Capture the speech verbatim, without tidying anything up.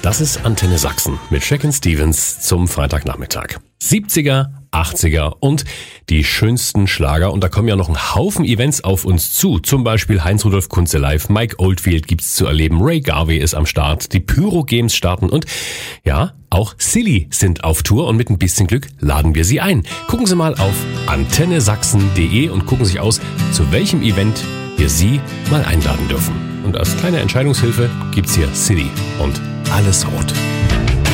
Das ist Antenne Sachsen mit Shakin' Stevens zum Freitagnachmittag. siebziger, achtziger und die schönsten Schlager. Und da kommen ja noch ein Haufen Events auf uns zu. Zum Beispiel Heinz-Rudolf Kunze live, Mike Oldfield gibt's zu erleben, Ray Garvey ist am Start, die Pyro Games starten und ja, auch Silly sind auf Tour und mit ein bisschen Glück laden wir Sie ein. Gucken Sie mal auf antenne sachsen punkt de und gucken sich aus, zu welchem Event wir Sie mal einladen dürfen. Und als kleine Entscheidungshilfe gibt's hier Silly und Alles Rot.